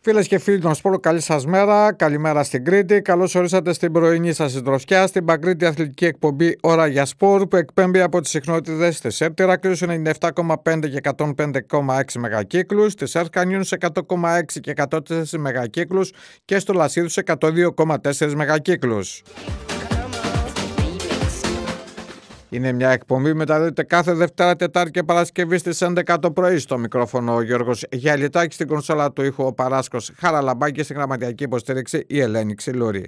Φίλες και φίλοι των Σπόρ, καλή σας μέρα, καλημέρα στην Κρήτη. Καλώς ορίσατε στην πρωινή σας συντροφιά, στην Παγκρήτη Αθλητική Εκπομπή Ώρα για Σπορ, που εκπέμπει από τις συχνότητες της Επτηράκλειου 97,5 και 105,6 μεγακύκλους, της Ερκανιούν 100,6 και 104 μεγακύκλους και στο Λασίδους 102,4 μεγακύκλους. Είναι μια εκπομπή που μεταδίδεται κάθε Δευτέρα, Τετάρτη και Παρασκευή στις 11 το πρωί. Στο μικρόφωνο ο Γιώργος Γιαλιτάκης, στην κονσόλα του ήχου ο Παράσκος Χαραλαμπάκη και στην γραμματιακή υποστήριξη η Ελένη Ξυλούρη.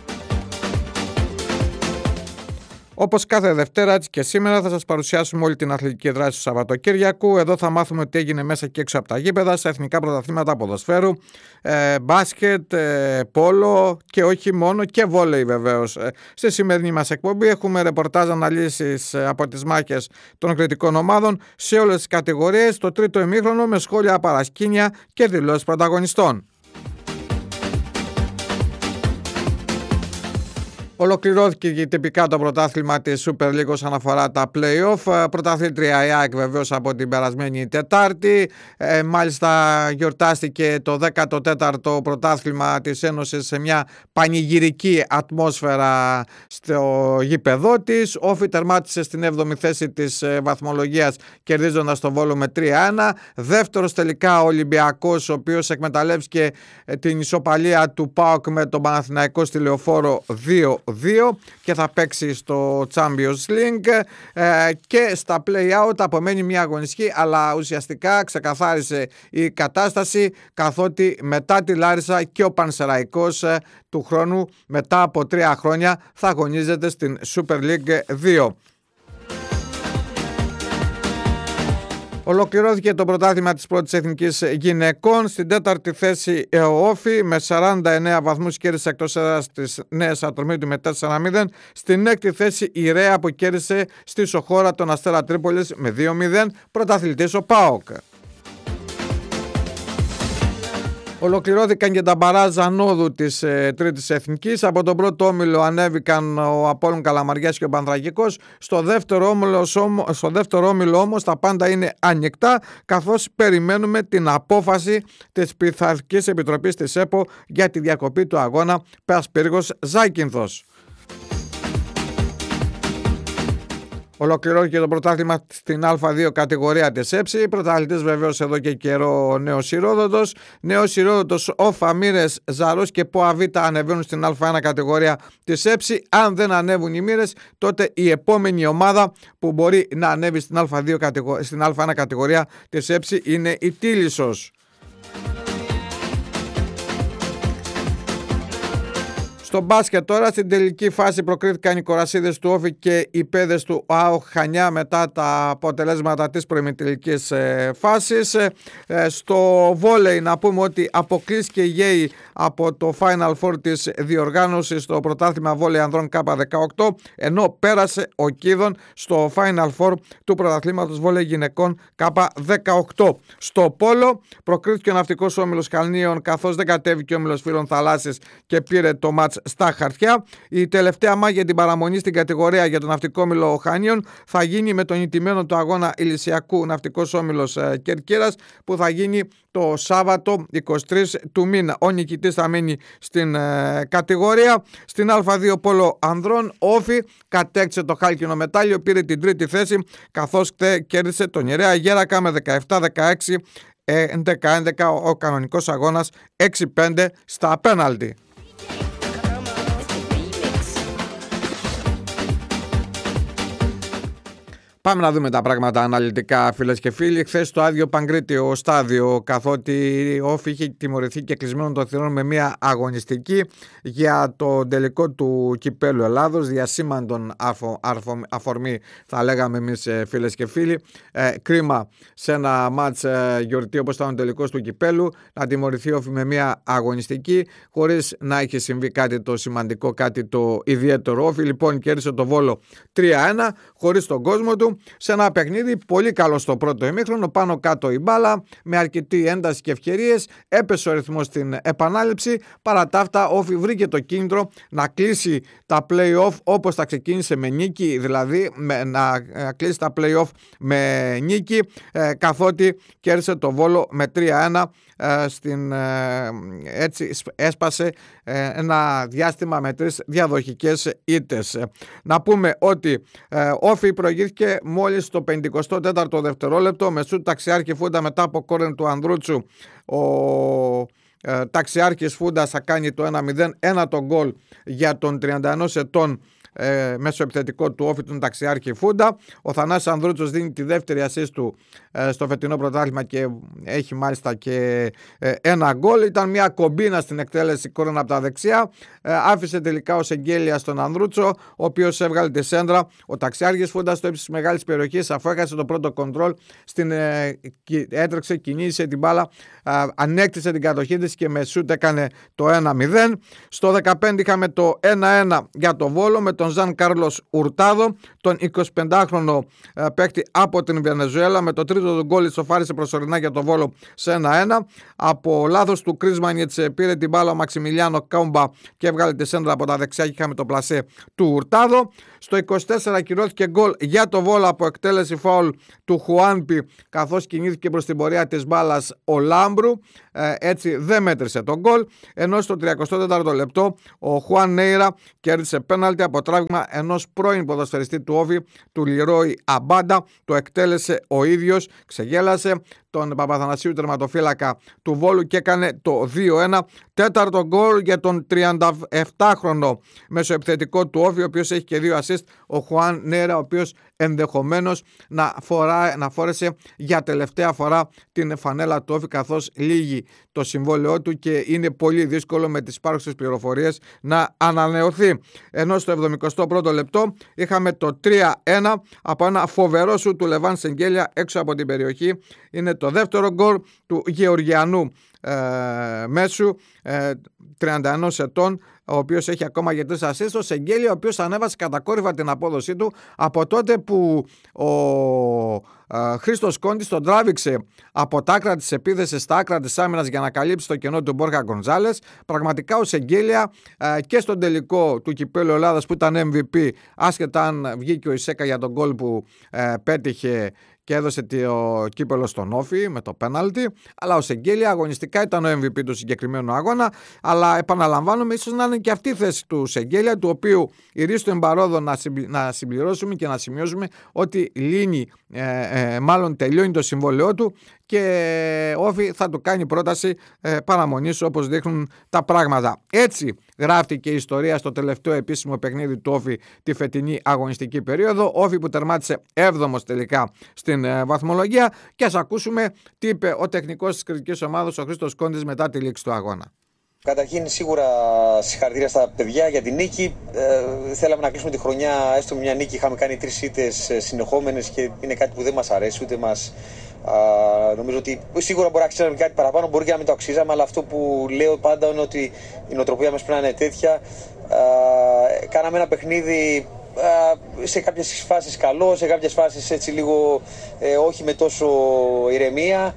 Όπως κάθε Δευτέρα, έτσι και σήμερα θα σας παρουσιάσουμε όλη την αθλητική δράση του Σαββατοκύριακου. Εδώ θα μάθουμε τι έγινε μέσα και έξω από τα γήπεδα, στα εθνικά πρωταθλήματα ποδοσφαίρου, μπάσκετ, πόλο και όχι μόνο, και βόλεϊ βεβαίως. Στη σημερινή μας εκπομπή έχουμε ρεπορτάζ, αναλύσεις από τις μάχες των κριτικών ομάδων σε όλες τις κατηγορίες, το τρίτο ημίχρονο με σχόλια, παρασκήνια και δηλώσεις πρωταγωνιστών. Ολοκληρώθηκε τυπικά το πρωτάθλημα της Super League όσον αφορά τα play-off. Πρωταθλήτρια η ΑΕΚ βεβαίως από την περασμένη Τετάρτη. Μάλιστα γιορτάστηκε το 14ο πρωτάθλημα της Ένωσης σε μια πανηγυρική ατμόσφαιρα στο γήπεδό της. Όφη τερμάτισε στην 7η θέση της βαθμολογίας, κερδίζοντας το Βόλο με 3-1. Δεύτερος τελικά ο Ολυμπιακός, ο οποίος εκμεταλλεύτηκε την ισοπαλία του ΠΑΟΚ με τον Παναθηναϊκό στη Λεωφόρο 2-2 και θα παίξει στο Champions League, και στα play-out απομένει μια αγωνιστική, αλλά ουσιαστικά ξεκαθάρισε η κατάσταση, καθότι μετά τη Λάρισα και ο Πανσεραϊκός του χρόνου, μετά από 3 χρόνια, θα αγωνίζεται στην Super League 2. Ολοκληρώθηκε το πρωτάθλημα της πρώτης εθνικής γυναικών. Στην 4η θέση ο Όφη με 49 βαθμούς, κέρδισε εκτός έδρας της Νέας Ατρομήτου με 4-0. Στην 6η θέση η Ρέα, που κέρδισε στη Σοχώρα τον Αστέρα Τρίπολης με 2-0. Πρωταθλητής ο ΠΑΟΚ. Ολοκληρώθηκαν και τα μπαράζ ανόδου της τρίτης εθνικής. Από τον πρώτο όμιλο ανέβηκαν ο Απόλλων Καλαμαριάς και ο Πανθρακικός. Στο δεύτερο όμιλο όμως τα πάντα είναι ανοιχτά, καθώς περιμένουμε την απόφαση της Πειθαρχικής Επιτροπής της ΕΠΟ για τη διακοπή του αγώνα Πέρας-Πύργος Ζάκυνθος. Ολοκληρώθηκε το πρωτάθλημα στην Α2 κατηγορία της ΕΨΗ. Πρωταθλητής βεβαίως εδώ και καιρό ο Νέος Ηρόδοτος. Νέος Ηρόδοτος, Όφα, Μύρες, Ζαρός και ΠΟΑΒΙΤΑ ανεβαίνουν στην Α1 κατηγορία της ΕΨΗ. Αν δεν ανέβουν οι Μύρες, τότε η επόμενη ομάδα που μπορεί να ανέβει στην Α1 κατηγορία της ΕΨΗ είναι η Τίλισσος. Στο μπάσκετ τώρα, στην τελική φάση προκρίθηκαν οι κορασίδες του Όφη και οι παιδες του ΑΟΧ Χανιά μετά τα αποτελέσματα της προημιτελικής φάσης. Στο βόλεϊ να πούμε ότι αποκλείστηκε η ΓΕΗ από το Final Four της διοργάνωσης στο πρωτάθλημα βόλεϊ ανδρών K18, ενώ πέρασε ο Κίδων στο Final Four του πρωταθλήματος βόλεϊ γυναικών K18. Στο πόλο προκρίθηκε ο ναυτικός όμιλος Χαλνίων, καθώς δεν κατέβηκε ο όμιλος Φίλων Θαλάσσης και πήρε το μάτς στα χαρτιά. Η τελευταία μάχη για την παραμονή στην κατηγορία για τον ναυτικό όμιλο Χανίων θα γίνει με τον ηττημένο του αγώνα Ηλυσιακού ναυτικός όμιλος Κερκύρας, που θα γίνει το Σάββατο 23 του μήνα. Ο νικητής θα μείνει στην κατηγορία. Στην Α2 πόλο ανδρών, Όφη κατέκτησε το χάλκινο μετάλλιο, πήρε την τρίτη θέση, καθώς κέρδισε τον Ιερέα Γέρακα με 17-16, 11-11 ο κανονικός αγώνας, 6-5 στα πέναλτι. Πάμε να δούμε τα πράγματα αναλυτικά, φίλες και φίλοι. Χθες στο άδειο Παγκρίτιο στάδιο, καθότι ο Όφη είχε τιμωρηθεί και κλεισμένο των θυρών με μια αγωνιστική για το τελικό του Κυπέλλου Ελλάδος, διασήμαντον αφορμή θα λέγαμε εμείς, φίλες και φίλοι. Κρίμα σε ένα μάτς γιορτή όπως ήταν ο τελικός του Κυπέλλου να τιμωρηθεί ο Όφη με μια αγωνιστική, χωρίς να έχει συμβεί κάτι το σημαντικό, κάτι το ιδιαίτερο. Ο Όφη λοιπόν κέρδισε το Βόλο 3-1 χωρίς τον κόσμο του. Ανδρούτσου σε ένα παιχνίδι πολύ καλό στο πρώτο ημίχρονο, πάνω κάτω η μπάλα με αρκετή ένταση και ευκαιρίες. Έπεσε ο ρυθμός στην επανάληψη. Παρά τα αυτά, ο Όφη βρήκε το κίνητρο να κλείσει τα play-off όπως τα ξεκίνησε με νίκη, δηλαδή να κλείσει τα play-off με νίκη, καθότι κέρδισε το Βόλο με 3-1. Έτσι έσπασε ένα διάστημα με 3 διαδοχικές ήττες. Να πούμε ότι Όφη προηγήθηκε μόλις το 54ο δευτερόλεπτο με σουτ Ταξιάρχη Φούντα μετά από κόρνερ του Ανδρούτσου. Ο Ταξιάρχης Φούντας θα κάνει το 1-0, ένα το γκολ για τον 31 ετών μέσω επιθετικό του Όφη, τον Ταξιάρχη Φούντα. Ο Θανάσης Ανδρούτσος δίνει τη δεύτερη assist του στο φετινό πρωτάθλημα και έχει μάλιστα και ένα γκολ. Ήταν μια κομπίνα στην εκτέλεση κόρνερ από τα δεξιά. Άφησε τελικά ο Σεγγέλια στον Ανδρούτσο, ο οποίος έβγαλε τη σέντρα. Ο Ταξιάρχης Φούντα στο ύψος της μεγάλης περιοχής, αφού έχασε το πρώτο κοντρόλ, έτρεξε, κινήσε την μπάλα, ανέκτησε την κατοχή της και με σούτ έκανε το 1-0. Στο 15 είχαμε το 1-1 για το Βόλο με τον Ζαν Κάρλος Ουρτάδο, τον 25χρονο παίκτη από την Βενεζουέλα. Με το τρίτο του γκολ ισοφάρισε προσωρινά για το Βόλο σε 1-1. Από λάθος του Κρίσμανιτς πήρε την μπάλα ο Μαξιμιλιάνο Κάουμπα και έβγαλε τη σέντρα από τα δεξιά και είχαμε το πλασέ του Ουρτάδο. Στο 24 κυρώθηκε γκολ για το Βόλο από εκτέλεση φάουλ του Χουάνπι, καθώς κινήθηκε προς την πορεία της μπάλας ο Λάμπρου. Έτσι δεν μέτρησε τον γκολ, ενώ στο 34ο λεπτό ο Χουάν Νέιρα κέρδισε πέναλτι από τράβηγμα ενός πρώην ποδοσφαιριστή του Όφη, του Λιρόι Αμπάντα. Το εκτέλεσε ο ίδιος, ξεγέλασε τον Παπαθανασίου, τερματοφύλακα του Βόλου, και έκανε το 2-1. Τέταρτο γκολ για τον 37χρονο μεσοεπιθετικό του Όφη, ο οποίος έχει και 2 assist, ο Χουάν Νέρα, ο οποίος ενδεχομένως να φόρεσε για τελευταία φορά την φανέλα του Όφη, καθώς λύγει το συμβόλαιό του και είναι πολύ δύσκολο με τις υπάρχουσες πληροφορίες να ανανεωθεί. Ενώ στο 71ο λεπτό είχαμε το 3-1 από ένα φοβερό σου του Λεβάν Σεγγέλια έξω από την περιοχή. Είναι το δεύτερο γκολ του Γεωργιανού μέσου, 31 ετών, ο οποίος έχει ακόμα για 3 assist. Ο Σεγγέλια, ο οποίος ανέβασε κατακόρυφα την απόδοσή του από τότε που ο Χρήστος Κόντης τον τράβηξε από τα άκρα της επίθεσης στα άκρα της άμυνας για να καλύψει το κενό του Μπόρχα Γκονζάλες. Πραγματικά ο Σεγγέλια και στον τελικό του Κυπέλλου Ελλάδας, που ήταν MVP, άσχετα αν βγήκε ο Ισέκα για τον γκολ που πέτυχε και έδωσε το κύπελο στον Όφη με το πέναλτι, αλλά ο Σεγγέλια αγωνιστικά ήταν ο MVP του συγκεκριμένου αγώνα. Αλλά επαναλαμβάνομαι, ίσως να είναι και αυτή η θέση του Σεγγέλια, του οποίου ηρίστο εμπαρόδο να συμπληρώσουμε και να σημειώσουμε ότι μάλλον τελειώνει το συμβόλαιό του και Όφη θα του κάνει πρόταση παραμονής, όπως δείχνουν τα πράγματα. Έτσι γράφτηκε η ιστορία στο τελευταίο επίσημο παιχνίδι του Όφη τη φετινή αγωνιστική περίοδο. Όφη που τερμάτισε 7ος τελικά στην βαθμολογία, και ας ακούσουμε τι είπε ο τεχνικός της κριτικής ομάδας, ο Χρήστος Κόντης, μετά τη λήξη του αγώνα. Καταρχήν, σίγουρα συγχαρητήρια στα παιδιά για την νίκη. Θέλαμε να κλείσουμε τη χρονιά έστω με μια νίκη. Είχαμε κάνει 3 ήττες συνεχόμενες και είναι κάτι που δεν μας αρέσει, ούτε μας. Νομίζω ότι σίγουρα μπορεί να αξίζαμε κάτι παραπάνω, μπορεί και να μην το αξίζαμε, αλλά αυτό που λέω πάντα είναι ότι η νοοτροπία μας πρέπει να είναι τέτοια. Κάναμε ένα παιχνίδι σε κάποιες φάσεις καλό, σε κάποιες φάσεις έτσι λίγο όχι με τόσο ηρεμία.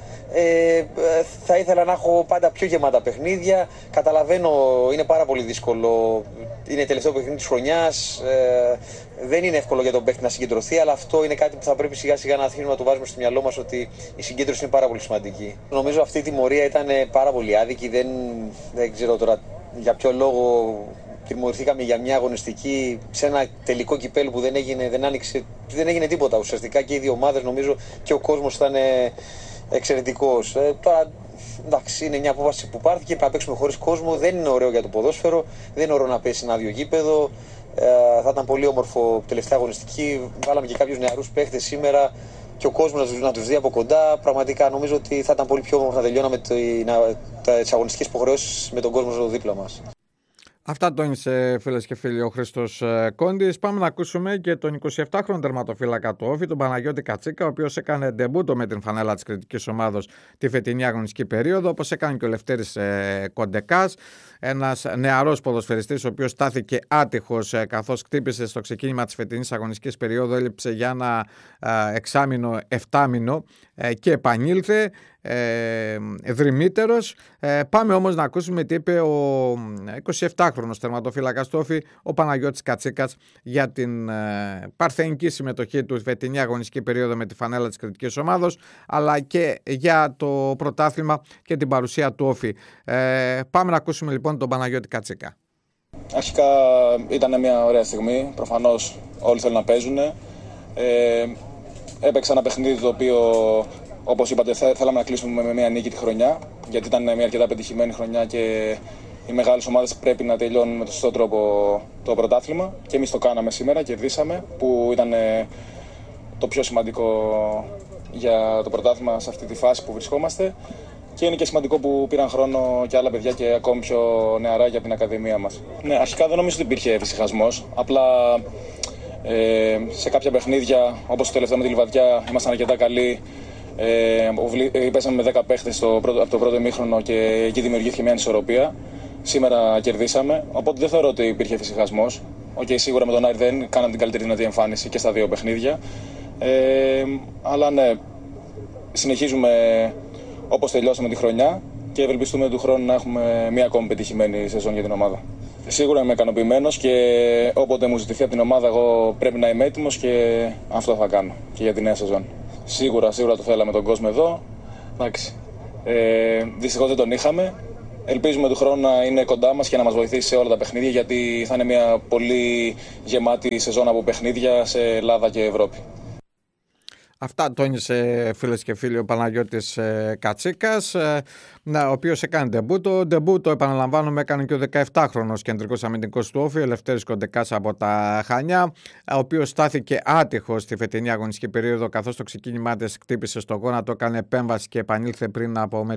Θα ήθελα να έχω πάντα πιο γεμάτα παιχνίδια. Καταλαβαίνω, είναι πάρα πολύ δύσκολο. Είναι τελευταίο παιχνίδι της χρονιάς. Δεν είναι εύκολο για τον παίκτη να συγκεντρωθεί, αλλά αυτό είναι κάτι που θα πρέπει σιγά σιγά να αφήνουμε να το βάζουμε στο μυαλό μας, ότι η συγκέντρωση είναι πάρα πολύ σημαντική. Νομίζω αυτή η τιμωρία ήταν πάρα πολύ άδικη. Δεν ξέρω τώρα για ποιο λόγο τιμωρηθήκαμε για μια αγωνιστική σε ένα τελικό κυπέλλου που δεν έγινε τίποτα ουσιαστικά, και οι δύο ομάδες, νομίζω, και ο κόσμος ήταν εξαιρετικός. Τώρα, εντάξει, είναι μια απόφαση που πάρθηκε, πρέπει να παίξουμε χωρίς κόσμο, δεν είναι ωραίο για το ποδόσφαιρο, δεν είναι ωραίο να πέσει ένα άδειο γήπεδο. Θα ήταν πολύ όμορφο τελευταία αγωνιστική, βάλαμε και κάποιους νεαρούς παίχτες σήμερα και ο κόσμος να τους δει από κοντά. Πραγματικά νομίζω ότι θα ήταν πολύ πιο όμορφο να τελειώναμε τις αγωνιστικές υποχρεώσεις με τον κόσμο δίπλα μας. Αυτά τόνισε, φίλες και φίλοι, ο Χρήστος Κόντης. Πάμε να ακούσουμε και τον 27χρονο τερματοφύλακα του Όφη, τον Παναγιώτη Κατσίκα, ο οποίος έκανε ντεμπούτο με την φανέλα της κριτικής ομάδος τη φετινή αγωνιστική περίοδο, όπως έκανε και ο Λευτέρης Κοντεκάς, ένας νεαρός ποδοσφαιριστής, ο οποίος στάθηκε άτυχος καθώς χτύπησε στο ξεκίνημα της φετινής αγωνιστικής περίοδου, έλειψε για ένα εξάμηνο, 7μηνο και επανήλθε δρυμύτερος. Πάμε όμως να ακούσουμε τι είπε ο 27χρονος τερματοφύλακας του Όφη, ο Παναγιώτης Κατσίκας, για την παρθενική συμμετοχή του φετινή αγωνιστική περίοδο με τη φανέλα της κριτικής ομάδος, αλλά και για το πρωτάθλημα και την παρουσία του Όφη. Πάμε να ακούσουμε λοιπόν τον Παναγιώτη Κατσίκα. Αρχικά ήταν μια ωραία στιγμή, προφανώς όλοι θέλουν να παίζουν. Έπαιξα ένα παιχνίδι το οποίο, όπως είπατε, θέλαμε να κλείσουμε με μια νίκη τη χρονιά, γιατί ήταν μια αρκετά πετυχημένη χρονιά και οι μεγάλες ομάδες πρέπει να τελειώνουν με τον σωστό τρόπο το πρωτάθλημα. Και εμείς το κάναμε σήμερα, κερδίσαμε, που ήταν το πιο σημαντικό για το πρωτάθλημα σε αυτή τη φάση που βρισκόμαστε. Και είναι και σημαντικό που πήραν χρόνο και άλλα παιδιά και ακόμη πιο νεαρά για την Ακαδημία μας. Ναι, αρχικά δεν νομίζω ότι υπήρχε εφησυχασμός. Απλά σε κάποια παιχνίδια, όπως το τελευταίο με τη Λιβαδιά, ήμασταν αρκετά καλοί. Πέσαμε με 10 παίχτες από το πρώτο ημίχρονο και εκεί δημιουργήθηκε μια ανισορροπία. Σήμερα κερδίσαμε, οπότε δεν θεωρώ ότι υπήρχε εφησυχασμός. Σίγουρα με τον Άρη δεν κάναμε την καλύτερη δυνατή εμφάνιση και στα δύο παιχνίδια. Αλλά ναι, συνεχίζουμε όπως τελειώσαμε τη χρονιά και ευελπιστούμε του χρόνου να έχουμε μια ακόμη πετυχημένη σεζόν για την ομάδα. Σίγουρα είμαι ικανοποιημένος και όποτε μου ζητηθεί από την ομάδα, εγώ πρέπει να είμαι έτοιμος και αυτό θα κάνω και για τη νέα σεζόν. Σίγουρα το θέλαμε τον κόσμο εδώ. Δυστυχώς δεν τον είχαμε. Ελπίζουμε του χρόνου να είναι κοντά μας και να μας βοηθήσει σε όλα τα παιχνίδια, γιατί θα είναι μια πολύ γεμάτη σεζόν από παιχνίδια σε Ελλάδα και Ευρώπη. Αυτά τόνισε, φίλες και φίλοι, ο Παναγιώτης Κατσίκας, ο οποίος έκανε ντεμπούτο. Ντεμπούτο, επαναλαμβάνουμε, έκανε και ο 17χρονος κεντρικός αμυντικός του Όφη, ο Ελευθέρης Κοντεκάς από τα Χανιά, ο οποίος στάθηκε άτυχος στη φετινή αγωνιστική περίοδο, καθώς το ξεκίνημά της χτύπησε στο γόνατο, έκανε επέμβαση και επανήλθε πριν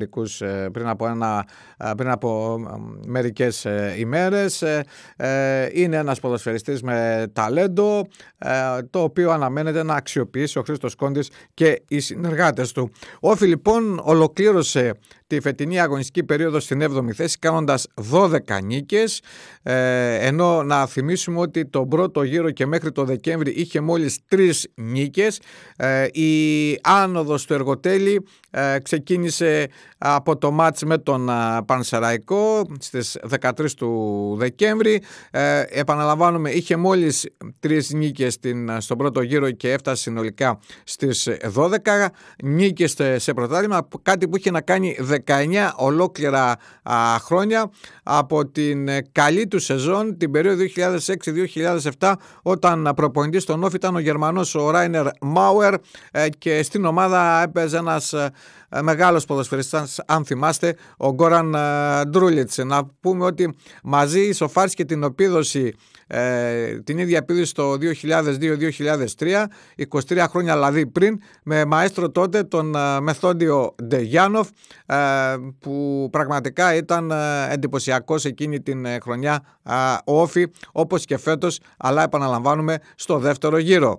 από μερικές ημέρες. Είναι ένας ποδοσφαιριστής με ταλέντο, το οποίο αναμένεται να αξιοποιήσει ο Χρήστος Κόντης και οι συνεργάτες του. Ο Όφη λοιπόν ολοκλήρωσε τη φετινή αγωνιστική περίοδο στην 7η θέση, κάνοντας 12 νίκες, ενώ να θυμίσουμε ότι τον πρώτο γύρο και μέχρι το Δεκέμβρη είχε μόλις 3 νίκες. Η άνοδος του Εργοτέλη ξεκίνησε από το μάτς με τον Πανσεραϊκό στις 13 του Δεκέμβρη. Επαναλαμβάνουμε, είχε μόλις 3 νίκες στον πρώτο γύρο και έφτασε συνολικά στις 12 νίκες σε πρωτάθλημα, κάτι που είχε να κάνει 19 ολόκληρα χρόνια από την καλή του σεζόν την περίοδο 2006-2007, όταν προπονητής στον Όφη ήταν ο Γερμανός ο Ράινερ Μάουερ και στην ομάδα έπαιζε ένας μεγάλος ποδοσφαιριστής, αν θυμάστε, ο Γκόραν Ντρούλιτς. Να πούμε ότι μαζί ισοφάρισε την επίδοση, την ίδια επίδοση το 2002-2003, 23 χρόνια δηλαδή πριν, με μαέστρο τότε τον Μεθόντιο Ντεγιάνοφ, που πραγματικά ήταν εντυπωσιακός εκείνη την χρονιά ο Όφη, όπως και φέτος, αλλά επαναλαμβάνουμε στο δεύτερο γύρο.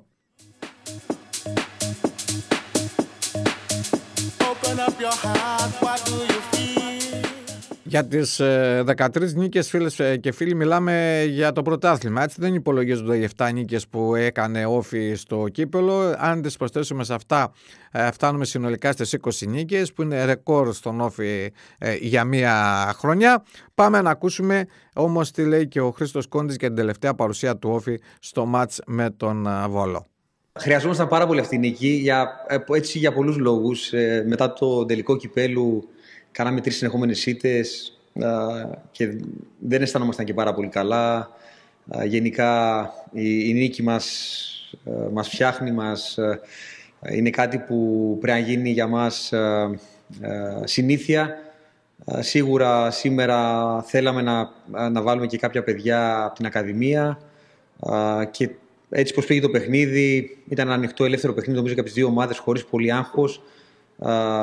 Για τις 13 νίκες, φίλες και φίλοι, μιλάμε για το πρωτάθλημα. Έτσι δεν υπολογίζονται οι 7 νίκες που έκανε Όφη στο κύπελο. Αν τις προσθέσουμε σε αυτά, φτάνουμε συνολικά στις 20 νίκες, που είναι ρεκόρ στον Όφη για μία χρονιά. Πάμε να ακούσουμε όμως τι λέει και ο Χρήστος Κόντης για την τελευταία παρουσία του Όφη στο μάτς με τον Βόλο. Χρειαζόμασταν πάρα πολύ αυτή η νίκη για πολλούς λόγους. Μετά το τελικό κυπέλου κάναμε 3 συνεχόμενες ήττες και δεν αισθανόμασταν και πάρα πολύ καλά. Γενικά η νίκη μας φτιάχνει, είναι κάτι που πρέπει να γίνει για μας συνήθεια. Σίγουρα σήμερα θέλαμε να βάλουμε και κάποια παιδιά από την Ακαδημία και έτσι πως πήγε το παιχνίδι, ήταν ένα ανοιχτό ελεύθερο παιχνίδι, νομίζω, και από τις δύο ομάδες, χωρίς πολύ άγχος.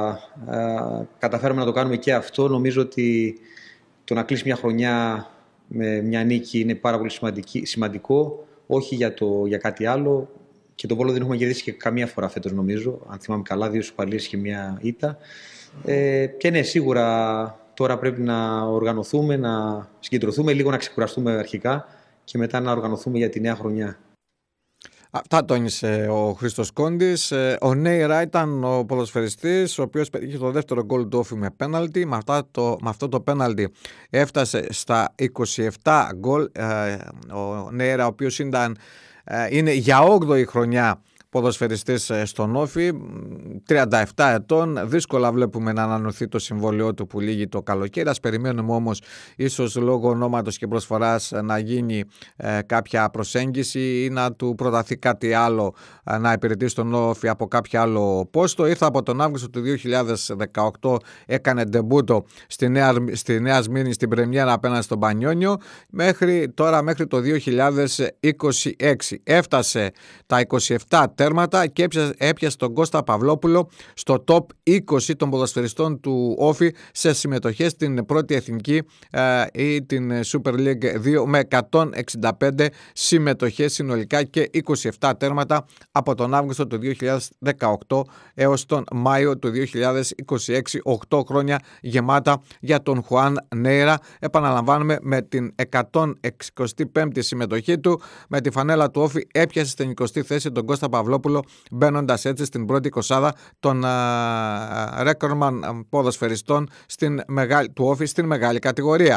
Καταφέραμε να το κάνουμε και αυτό. Νομίζω ότι το να κλείσει μια χρονιά με μια νίκη είναι πάρα πολύ σημαντικό, όχι για κάτι άλλο. Και τον Βόλο δεν έχουμε κερδίσει και καμία φορά φέτος, νομίζω. Αν θυμάμαι καλά, 2 ισοπαλίες και 1 ήττα. Και ναι, σίγουρα τώρα πρέπει να οργανωθούμε, να συγκεντρωθούμε, λίγο να ξεκουραστούμε αρχικά και μετά να οργανωθούμε για τη νέα χρονιά. Αυτά τόνισε ο Χρήστος Κόντης. Ο Νέιρα ήταν ο ποδοσφαιριστής, ο οποίος πετύχε το δεύτερο γκολ του Όφη με πέναλτι. Με αυτό το πέναλτι έφτασε στα 27 γκολ. Ο Νέιρα, ο οποίος είναι για 8η χρονιά ποδοσφαιριστής στον Όφη, 37 ετών. Δύσκολα βλέπουμε να ανανεωθεί το συμβόλαιό του που λύγει το καλοκαίρι. Ας περιμένουμε όμως, ίσως λόγω ονόματος και προσφοράς, να γίνει κάποια προσέγγιση ή να του προταθεί κάτι άλλο, να υπηρετήσει τον Όφη από κάποιο άλλο πόστο. Ήρθε από τον Αύγουστο του 2018, έκανε ντεμπούτο στη Νέα Σμύρνη στην πρεμιέρα απέναντι στον Πανιόνιο. Μέχρι το 2026 έφτασε τα 27 τέρματα και έπιασε τον Κώστα Παυλόπουλο στο top 20 των ποδοσφαιριστών του Όφη σε συμμετοχές στην πρώτη εθνική ή την Super League 2 με 165 συμμετοχές συνολικά και 27 τέρματα από τον Αύγουστο του 2018 έως τον Μάιο του 2026. 8 χρόνια γεμάτα για τον Χουάν Νέιρα. Επαναλαμβάνουμε, με την 165η συμμετοχή του με τη φανέλα του Όφη έπιασε στην 20η θέση τον Κώστα Παυλόπουλο, μπαίνοντας έτσι στην πρώτη 20 των ρέκορμαν ποδοσφαιριστών του Όφη στην μεγάλη κατηγορία.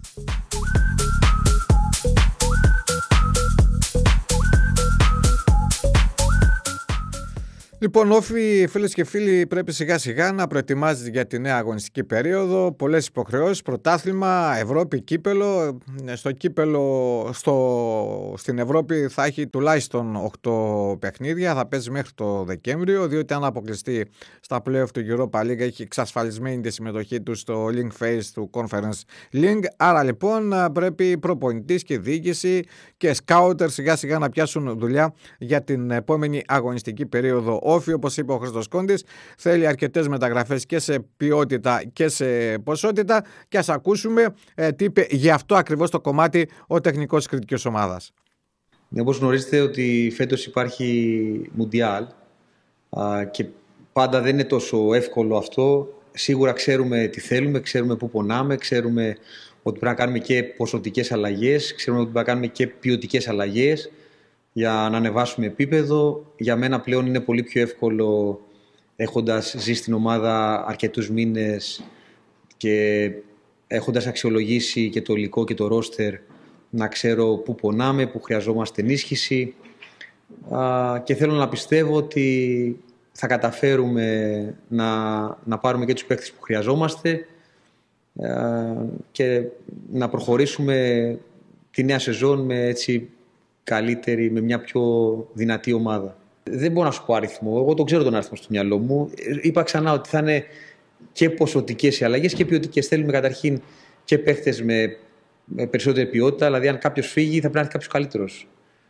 Λοιπόν, Όφη, φίλες και φίλοι, πρέπει σιγά σιγά να προετοιμάζεται για τη νέα αγωνιστική περίοδο. Πολλές υποχρεώσεις, πρωτάθλημα, Ευρώπη, κύπελο. Στο κύπελο, στην Ευρώπη θα έχει τουλάχιστον 8 παιχνίδια, θα παίζει μέχρι το Δεκέμβριο, διότι αν αποκλειστεί στα play-off του Europa League έχει εξασφαλισμένη τη συμμετοχή του στο Link Phase του Conference League. Άρα λοιπόν πρέπει προπονητής και διοίκηση και σκάουτερ σιγά σιγά να πιάσουν δουλειά για την επόμενη αγωνιστική περίοδο. Όφη, όπως είπε ο Χρήστος Κόντης, θέλει αρκετές μεταγραφές και σε ποιότητα και σε ποσότητα, και ας ακούσουμε τι είπε για αυτό ακριβώς το κομμάτι ο τεχνικός της κριτικής ομάδας. Όπως γνωρίζετε ότι φέτος υπάρχει Μουντιάλ και πάντα δεν είναι τόσο εύκολο αυτό. Σίγουρα ξέρουμε τι θέλουμε, ξέρουμε πού πονάμε, ξέρουμε ότι πρέπει να κάνουμε και ποσοτικές αλλαγές, ξέρουμε ότι πρέπει να κάνουμε και ποιοτικές αλλαγές για να ανεβάσουμε επίπεδο. Για μένα πλέον είναι πολύ πιο εύκολο, έχοντας ζήσει στην ομάδα αρκετούς μήνες και έχοντας αξιολογήσει και το υλικό και το ρόστερ, να ξέρω πού πονάμε, πού χρειαζόμαστε ενίσχυση, και θέλω να πιστεύω ότι θα καταφέρουμε να πάρουμε και τους παίκτες που χρειαζόμαστε και να προχωρήσουμε τη νέα σεζόν με έτσι καλύτερη, με μια πιο δυνατή ομάδα. Δεν μπορώ να σου πω αριθμό. Εγώ τον ξέρω τον αριθμό στο μυαλό μου. Είπα ξανά ότι θα είναι και ποσοτικές οι αλλαγές και ποιοτικές. Θέλουμε καταρχήν και παίχτες με περισσότερη ποιότητα. Δηλαδή, αν κάποιος φύγει, θα πρέπει να έρθει κάποιος καλύτερος.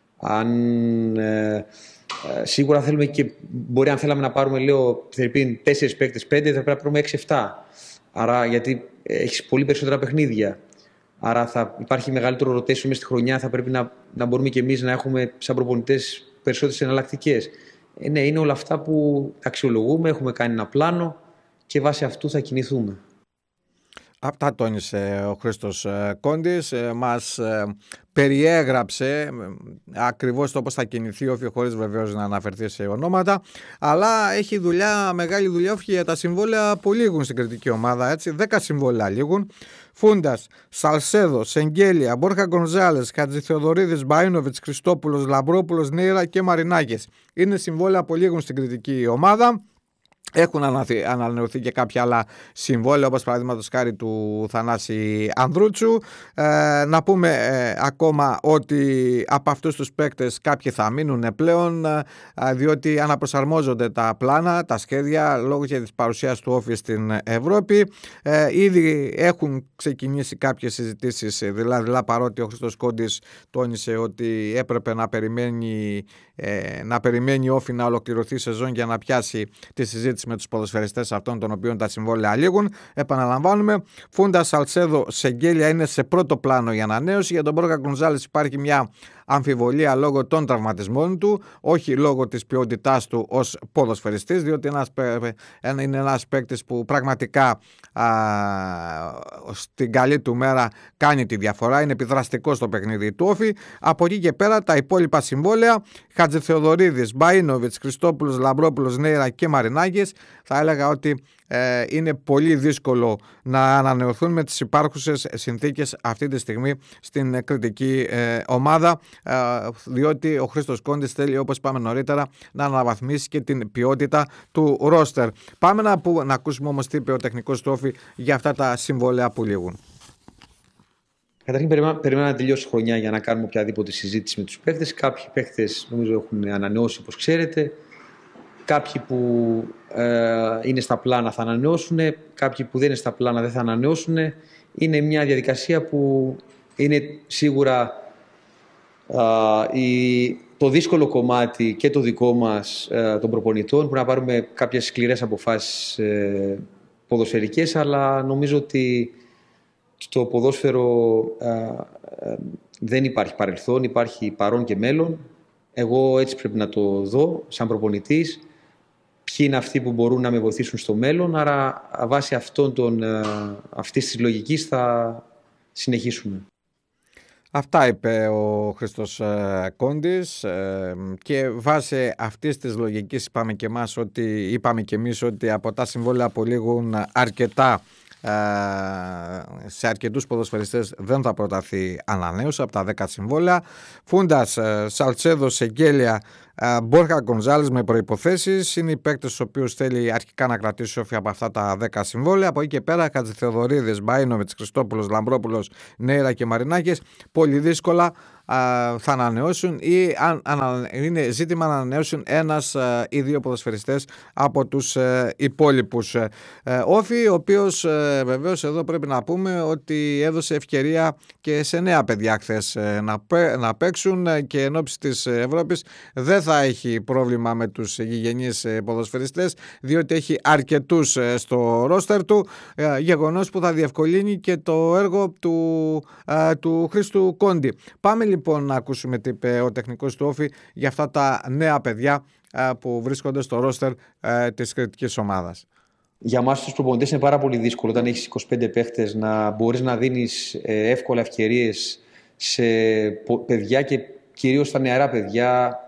Σίγουρα θέλουμε και μπορεί, αν θέλαμε να πάρουμε, λέω, 4 παίκτες, 5, θα πρέπει να πάρουμε 6-7. Άρα, γιατί έχεις πολύ περισσότερα παιχνίδια. Άρα θα υπάρχει μεγαλύτερο rotation μέσα στη χρονιά, θα πρέπει να μπορούμε και εμείς να έχουμε σαν προπονητές περισσότερες εναλλακτικές. Ναι, είναι όλα αυτά που αξιολογούμε, έχουμε κάνει ένα πλάνο και βάσει αυτού θα κινηθούμε. Αυτά τόνισε ο Χρήστος Κόντης, μας περιέγραψε ακριβώς το πώς θα κινηθεί ο Όφη, χωρίς βεβαίως να αναφερθεί σε ονόματα, αλλά έχει μεγάλη δουλειά όχι για τα συμβόλαια που λήγουν στην κριτική ομάδα, έτσι, 10 συμβόλαια λήγουν. Φούντας, Σαλσέδο, Σεγγέλια, Μπόρχα Γκονζάλες, Χατζηθεοδωρίδης, Μπαΐνοβιτς, Χριστόπουλος, Λαμπρόπουλος, Νέιρα και Μαρινάκης. Είναι συμβόλαια που λήγουν στην κριτική ομάδα. Έχουν ανανεωθεί και κάποια άλλα συμβόλαια, όπως παραδείγματος χάρη του Θανάση Ανδρούτσου. Να πούμε ακόμα ότι από αυτούς τους παίκτες κάποιοι θα μείνουν πλέον, διότι αναπροσαρμόζονται τα πλάνα, τα σχέδια λόγω και της παρουσίας του Όφη στην Ευρώπη. Ήδη έχουν ξεκινήσει κάποιες συζητήσεις, δηλαδή παρότι ο Χρήστος Κόντης τόνισε ότι έπρεπε να περιμένει ο Όφη να ολοκληρωθεί η σεζόν για να πιάσει τη συζήτηση με τους ποδοσφαιριστές αυτών των οποίων τα συμβόλαια λήγουν. Επαναλαμβάνουμε, Φούντα Σαλσέδο Σεγγέλια είναι σε πρώτο πλάνο για ανανέωση. Για τον Μπόρχα Γκονζάλες υπάρχει μια αμφιβολία λόγω των τραυματισμών του, όχι λόγω της ποιότητάς του ως ποδοσφαιριστής, διότι είναι ένας παίκτης που πραγματικά στην καλή του μέρα κάνει τη διαφορά, είναι επιδραστικός στο παιχνίδι του Όφη. Από εκεί και πέρα τα υπόλοιπα συμβόλαια, Χατζηθεοδωρίδης, Μπαΐνοβιτς, Χριστόπουλος, Λαμπρόπουλος, Νέιρα και Μαρινάκης, θα έλεγα ότι είναι πολύ δύσκολο να ανανεωθούν με τις υπάρχουσες συνθήκες αυτή τη στιγμή στην κριτική ομάδα, διότι ο Χρήστος Κόντης θέλει, όπως είπαμε νωρίτερα, να αναβαθμίσει και την ποιότητα του ρόστερ. Πάμε να ακούσουμε όμως τι είπε ο τεχνικός του Όφη για αυτά τα συμβόλαια που λήγουν. Καταρχήν, περιμένουμε να τελειώσει η χρονιά για να κάνουμε οποιαδήποτε συζήτηση με τους παίχτες. Κάποιοι παίχτες νομίζω έχουν ανανεώσει, όπως ξέρετε. Κάποιοι που είναι στα πλάνα θα ανανεώσουν, κάποιοι που δεν είναι στα πλάνα δεν θα ανανεώσουν. Είναι μια διαδικασία που είναι σίγουρα το δύσκολο κομμάτι και το δικό μας των προπονητών, που να πάρουμε κάποιες σκληρές αποφάσεις ποδοσφαιρικές, αλλά νομίζω ότι στο ποδόσφαιρο δεν υπάρχει παρελθόν, υπάρχει παρόν και μέλλον. Εγώ έτσι πρέπει να το δω σαν προπονητής. Ποιοι είναι αυτοί που μπορούν να με βοηθήσουν στο μέλλον, άρα βάσει αυτής της λογικής θα συνεχίσουμε. Αυτά είπε ο Χρήστος Κόντης και βάσει αυτής της λογικής είπαμε και εμείς ότι από τα συμβόλαια που λήγουν αρκετά σε αρκετούς ποδοσφαιριστές δεν θα προταθεί ανανέωση από τα 10 συμβόλαια. Φούντας, Σαλτσέδο, Σεγγέλια, Μπόρχα Γκονζάλες με προϋποθέσεις είναι οι παίκτες στους οποίους θέλει αρχικά να κρατήσει Όφη από αυτά τα 10 συμβόλαια. Από εκεί και πέρα Χατζηθεοδωρίδης, Μπαΐνοβιτς, Χριστόπουλος, Λαμπρόπουλος, Νέιρα και Μαρινάκης πολύ δύσκολα θα ανανεώσουν ή είναι ζήτημα να ανανεώσουν ένας ή δύο ποδοσφαιριστές από τους υπόλοιπους. Όφη, ο οποίος βεβαίως εδώ πρέπει να πούμε ότι έδωσε ευκαιρία και σε νέα παιδιά χθες να παίξουν και εν ώψη της Ευρώπης δεν θα έχει πρόβλημα με τους γηγενείς ποδοσφαιριστές, διότι έχει αρκετούς στο ρόστερ του, γεγονός που θα διευκολύνει και το έργο του Χρήστου Κόντι. Πάμε λοιπόν να ακούσουμε τι είπε ο τεχνικός του Όφη για αυτά τα νέα παιδιά που βρίσκονται στο ρόστερ της κριτικής ομάδας. Για εμάς τους προπονητές είναι πάρα πολύ δύσκολο όταν έχεις 25 παίχτες να μπορείς να δίνεις εύκολα ευκαιρίες σε παιδιά και κυρίως στα νεαρά παιδιά.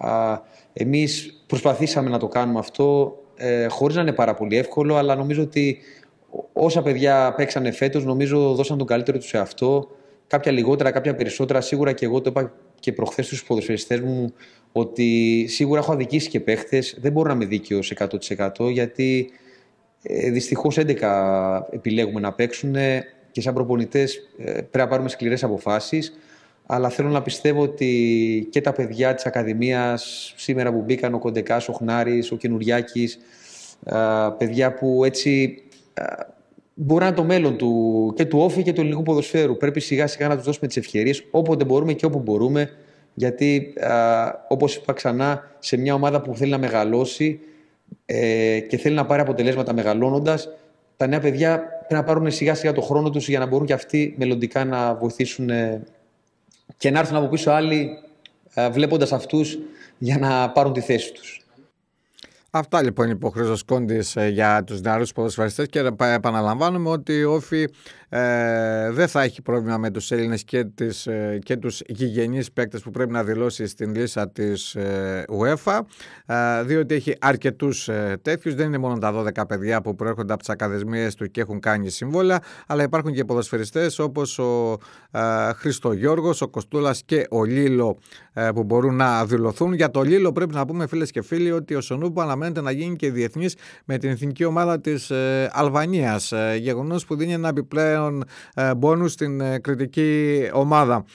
Εμείς προσπαθήσαμε να το κάνουμε αυτό χωρίς να είναι πάρα πολύ εύκολο, αλλά νομίζω ότι όσα παιδιά παίξανε φέτος νομίζω δώσαν τον καλύτερο τους σε αυτό. Κάποια λιγότερα, κάποια περισσότερα. Σίγουρα και εγώ το είπα και προχθές στους ποδοσφαιριστές μου ότι σίγουρα έχω αδικήσει και παίχτες. Δεν μπορώ να είμαι δίκαιος 100% γιατί δυστυχώς 11 επιλέγουμε να παίξουν και σαν προπονητές πρέπει να πάρουμε σκληρές αποφάσεις. Αλλά θέλω να πιστεύω ότι και τα παιδιά της Ακαδημίας σήμερα που μπήκαν, ο Κοντεκάς, ο Χνάρης, ο Καινουριάκης, παιδιά που έτσι μπορεί να είναι το μέλλον και του Όφη και του ελληνικού ποδοσφαίρου. Πρέπει σιγά σιγά να τους δώσουμε τις ευκαιρίες όποτε μπορούμε και όπου μπορούμε. Γιατί όπως είπα ξανά, σε μια ομάδα που θέλει να μεγαλώσει και θέλει να πάρει αποτελέσματα μεγαλώνοντας, τα νέα παιδιά πρέπει να πάρουν σιγά σιγά το χρόνο τους για να μπορούν και αυτοί μελλοντικά να βοηθήσουν και να έρθουν από πίσω άλλοι βλέποντας αυτούς για να πάρουν τη θέση τους. Αυτά λοιπόν είπε ο Χρήστος Κόντης για τους νεαρούς ποδοσφαιριστές και επαναλαμβάνουμε ότι ο Όφη δεν θα έχει πρόβλημα με τους Έλληνες και τους γηγενείς παίκτες που πρέπει να δηλώσει στην λίστα της UEFA, διότι έχει αρκετούς τέτοιους. Δεν είναι μόνο τα 12 παιδιά που προέρχονται από τις ακαδημίες του και έχουν κάνει συμβόλαια, αλλά υπάρχουν και ποδοσφαιριστές όπως ο Χριστογιώργος, ο Κοστούλας και ο Λίλο που μπορούν να δηλωθούν. Για το Λίλο πρέπει να πούμε, φίλες και φίλοι, ότι ο Σονούπου αναμένεται να γίνει και διεθνής με την εθνική ομάδα της Αλβανίας, γεγονός που δίνει ένα επιπλέον μπόνους στην κριτική ομάδα.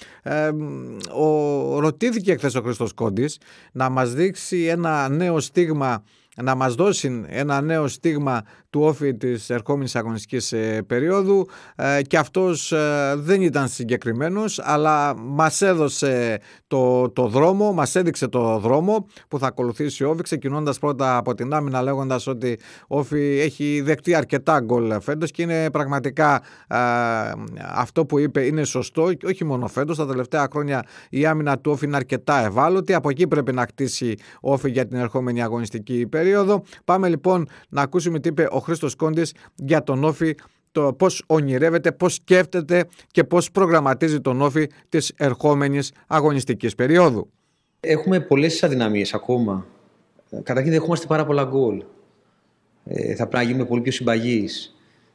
Ρωτήθηκε χθες ο Χρήστος Κόντης να μας δείξει ένα νέο στίγμα να μας δώσει ένα νέο στίγμα του Όφη της ερχόμενης αγωνιστικής περίοδου, και αυτός δεν ήταν συγκεκριμένος, αλλά μας έδωσε το δρόμο, μας έδειξε το δρόμο που θα ακολουθήσει ο Όφη, ξεκινώντας πρώτα από την άμυνα, λέγοντας ότι ο Όφη έχει δεχτεί αρκετά γκολ φέτος και είναι πραγματικά αυτό που είπε είναι σωστό, και όχι μόνο φέτος, τα τελευταία χρόνια η άμυνα του Όφη είναι αρκετά ευάλωτη. Από εκεί πρέπει να χτίσει ο Όφη για την ερχόμενη αγωνιστική περίοδο. Πάμε λοιπόν να ακούσουμε τι είπε ο Χρήστος Κόντης για τον Όφη, το πώς ονειρεύεται, πώς σκέφτεται και πώς προγραμματίζει τον Όφη της ερχόμενης αγωνιστικής περίοδου. Έχουμε πολλές αδυναμίες ακόμα. Καταρχήν δεχόμαστε πάρα πολλά γκολ. Θα πρέπει να γίνουμε πολύ πιο συμπαγείς.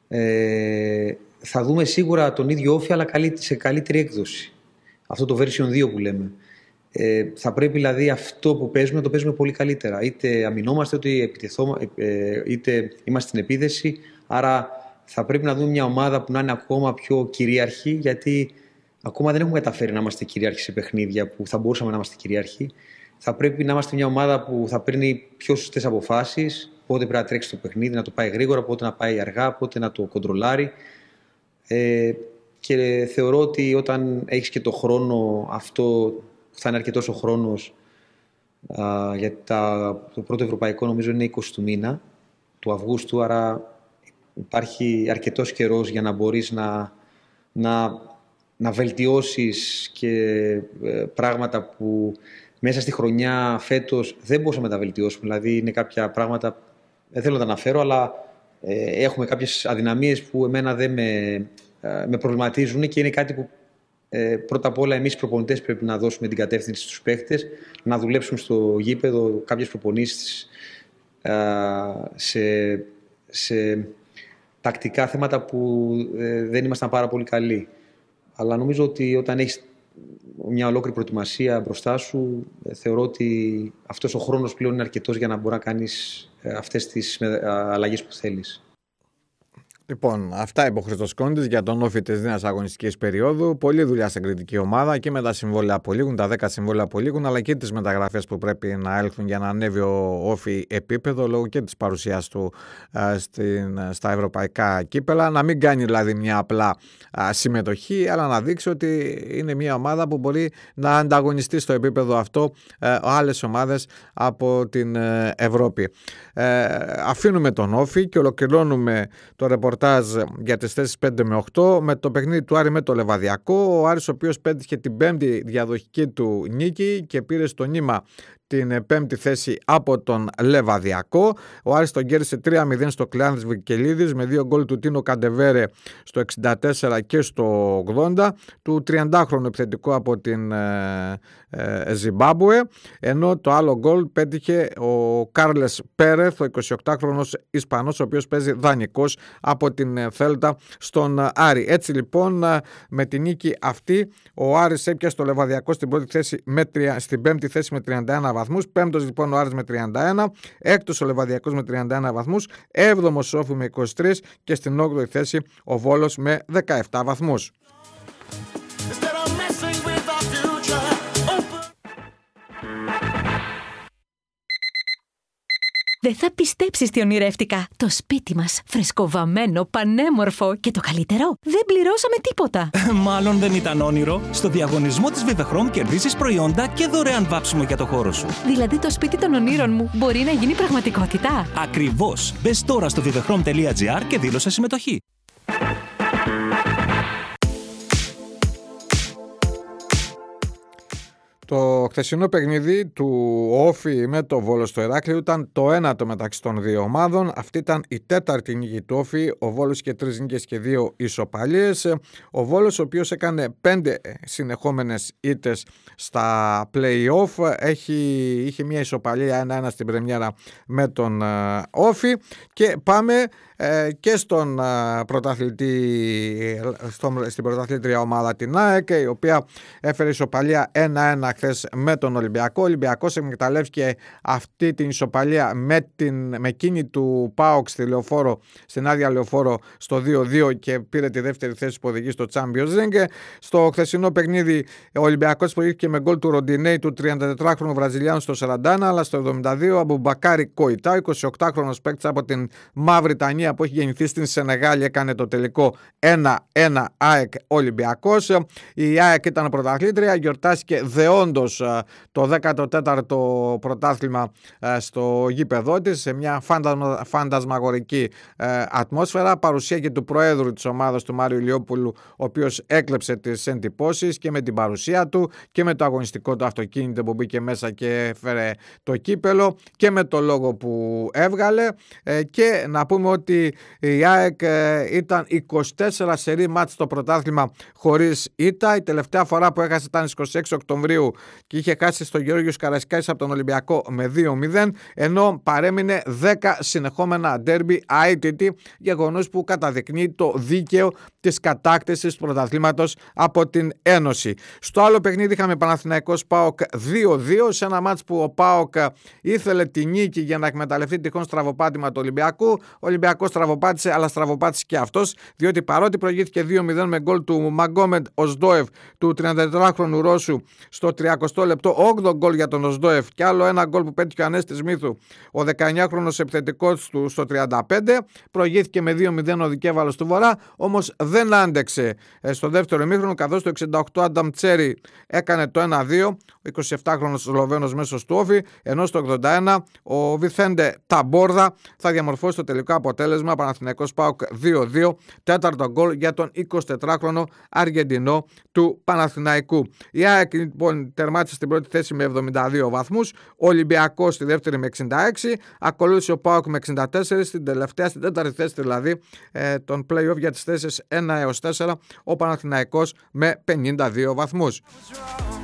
Θα δούμε σίγουρα τον ίδιο Όφη, αλλά σε καλύτερη έκδοση. Αυτό το version 2 που λέμε. Θα πρέπει δηλαδή αυτό που παίζουμε να το παίζουμε πολύ καλύτερα. Είτε αμυνόμαστε, είτε είμαστε στην επίθεση. Άρα θα πρέπει να δούμε μια ομάδα που να είναι ακόμα πιο κυρίαρχη, γιατί ακόμα δεν έχουμε καταφέρει να είμαστε κυρίαρχοι σε παιχνίδια που θα μπορούσαμε να είμαστε κυρίαρχοι. Θα πρέπει να είμαστε μια ομάδα που θα παίρνει πιο σωστές αποφάσεις. Πότε πρέπει να τρέξει το παιχνίδι, να το πάει γρήγορα, πότε να πάει αργά, πότε να το κοντρολάρει. Και θεωρώ ότι όταν έχεις και το χρόνο αυτό, θα είναι αρκετός ο χρόνος, γιατί το πρώτο ευρωπαϊκό νομίζω είναι 20 του μήνα, του Αυγούστου, άρα υπάρχει αρκετός καιρός για να μπορείς να βελτιώσεις και πράγματα που μέσα στη χρονιά φέτος δεν μπορούσαμε να τα βελτιώσουμε. Δηλαδή είναι κάποια πράγματα, δεν θέλω να τα αναφέρω, αλλά έχουμε κάποιες αδυναμίες που εμένα δεν με προβληματίζουν, και είναι κάτι που πρώτα απ' όλα εμείς οι προπονητές πρέπει να δώσουμε την κατεύθυνση στους παίχτες, να δουλέψουμε στο γήπεδο κάποιες προπονήσεις σε τακτικά θέματα που δεν ήμασταν πάρα πολύ καλοί. Αλλά νομίζω ότι όταν έχεις μια ολόκληρη προετοιμασία μπροστά σου, θεωρώ ότι αυτός ο χρόνος πλέον είναι αρκετός για να μπορεί να κάνεις αυτές τις αλλαγές που θέλεις. Λοιπόν, αυτά είπε ο Χρήστος Κόντης για τον Όφη της νέας αγωνιστικής περίοδου. Πολλή δουλειά στην κριτική ομάδα και με τα συμβόλαια που λήγουν, τα 10 συμβόλαια που λήγουν, αλλά και τις μεταγραφές που πρέπει να έλθουν για να ανέβει ο Όφη επίπεδο, λόγω και της παρουσίας του στα ευρωπαϊκά κύπελα. Να μην κάνει δηλαδή μια απλά συμμετοχή, αλλά να δείξει ότι είναι μια ομάδα που μπορεί να ανταγωνιστεί στο επίπεδο αυτό άλλες ομάδες από την Ευρώπη. Αφήνουμε τον Όφη και ολοκληρώνουμε το ρεπορτάζ για τις θέσεις 5 με 8 με το παιχνίδι του Άρη με το Λεβαδιακό. Ο Άρης, ο οποίος πέτυχε την 5η διαδοχική του νίκη και πήρε στο νήμα την 5η θέση από τον Λεβαδιακό. Ο Άρης τον κέρδισε 3-0 στο Κλεάνθης Βικελίδης με 2 γκολ του Τίνο Καντεβέρε στο 64 και στο 80, του 30χρονου επιθετικού από την Ζιμπάμπουε, ενώ το άλλο γκολ πέτυχε ο Κάρλες Πέρεθ, ο 28χρονος Ισπανός, ο οποίος παίζει δανεικός από την Θέλτα στον Άρη. Έτσι λοιπόν, με την νίκη αυτή ο Άρης έπιασε το Λεβαδιακό στην 5η θέση με 31 βαθμούς, 5ος λοιπόν ο Άρης με 31, 6ος ο Λεβαδιακός με 31 βαθμούς, 7ος ο Όφη με 23 και στην 8η θέση ο Βόλος με 17 βαθμούς. Δεν θα πιστέψεις τι ονειρεύτηκα. Το σπίτι μας, φρεσκοβαμμένο, πανέμορφο και το καλύτερο, δεν πληρώσαμε τίποτα. Μάλλον δεν ήταν όνειρο. Στο διαγωνισμό της Vivechrom κερδίσεις προϊόντα και δωρεάν βάψιμο για το χώρο σου. Δηλαδή το σπίτι των ονείρων μου μπορεί να γίνει πραγματικότητα. Ακριβώς. Μπες τώρα στο vivechrom.gr και δήλωσε συμμετοχή. Το χθεσινό παιχνίδι του Όφη με το Βόλο στο Ηράκλειο ήταν το ένατο μεταξύ των δύο ομάδων. Αυτή ήταν η τέταρτη νίκη του Όφη. Ο Βόλος και 3 νίκες και 2 ισοπαλίες. Ο Βόλος, ο οποίος έκανε 5 συνεχόμενες ήττες στα play-off, είχε μια ισοπαλία 1-1 στην πρεμιέρα με τον Όφη. Και πάμε και στον στην πρωταθλήτρια ομάδα την ΑΕΚ, η οποία έφερε ισοπαλία 1-1 χθες με τον Ολυμπιακό. Ο Ολυμπιακός εκμεταλλεύτηκε αυτή την ισοπαλία με εκείνη του ΠΑΟΚ στην άδεια Λεωφόρο στο 2-2 και πήρε τη δεύτερη θέση που οδηγεί στο Champions League. Στο χθεσινό παιχνίδι ο Ολυμπιακός προηγήθηκε με γκολ του Ροντινέη, του 34χρονου Βραζιλιάνου στο 41, αλλά στο 72 ο Αμπουμπακάρη Κοϊτά, 28χρονος παίκτης από την Μαυριτανία που έχει γεννηθεί στην Σενεγάλη, έκανε το τελικό 1-1 ΑΕΚ Ολυμπιακός. Η ΑΕΚ ήταν πρωταθλήτρια, γιορτάστηκε δεόντως το 14ο πρωτάθλημα στο γήπεδό της σε μια φαντασμαγορική ατμόσφαιρα. Παρουσία και του Προέδρου της ομάδας, του Μάριου Ηλιόπουλου, ο οποίος έκλεψε τις εντυπώσεις και με την παρουσία του και με το αγωνιστικό του αυτοκίνητο που μπήκε μέσα και έφερε το κύπελο και με το λόγο που έβγαλε. Και να πούμε ότι η ΑΕΚ ήταν 24 σερί μάτς στο πρωτάθλημα χωρίς ήττα. Η τελευταία φορά που έχασε ήταν στις 26 Οκτωβρίου και είχε χάσει στο Γεώργιος Καραϊσκάκης από τον Ολυμπιακό με 2-0, ενώ παρέμεινε 10 συνεχόμενα ντέρμπι αίτητη, γεγονός που καταδεικνύει το δίκαιο της κατάκτησης του πρωταθλήματος από την Ένωση. Στο άλλο παιχνίδι είχαμε Παναθηναϊκός ΠΑΟΚ 2-2, σε ένα μάτς που ο ΠΑΟΚ ήθελε τη νίκη για να εκμεταλλευτεί τυχόν στραβοπάτημα του Ολυμπιακού. Ο Ολυμπιακός στραβοπάτησε, αλλά στραβοπάτησε και αυτός, διότι παρότι προηγήθηκε 2-0 με γκολ του Μαγκόμεντ Οσντόεφ, του 34χρονου Ρώσου, στο 30 λεπτό, 8 γκολ για τον Οσντόεφ και άλλο ένα γκολ που πέτυχε ο Ανέστης Μύθου, ο 19χρονος επιθετικός του, στο 35, προηγήθηκε με 2-0 ο Δικέβαλος του Βορρά, όμως δεν άντεξε στο δεύτερο ημίχρονο, καθώς το 68 Άνταμ Τσέρι έκανε το 1-2, ο 27χρονος Σλοβαίνος μέσος του Όφη, ενώ στο 81 ο Βιθέντε Ταμπόρδα θα διαμορφώσει το τελικό αποτέλεσμα. Παναθηναϊκός ΠΑΟΚ 2-2, τέταρτο γκολ για τον 24χρονο Αργεντινό του Παναθηναϊκού. Η ΑΕΚ λοιπόν τερμάτισε στην πρώτη θέση με 72 βαθμούς, ο Ολυμπιακός στη δεύτερη με 66, ακολούθησε ο ΠΑΟΚ με 64, στην τέταρτη θέση δηλαδή των play-off για τις θέσεις 1 έως 4, ο Παναθηναϊκός με 52 βαθμούς.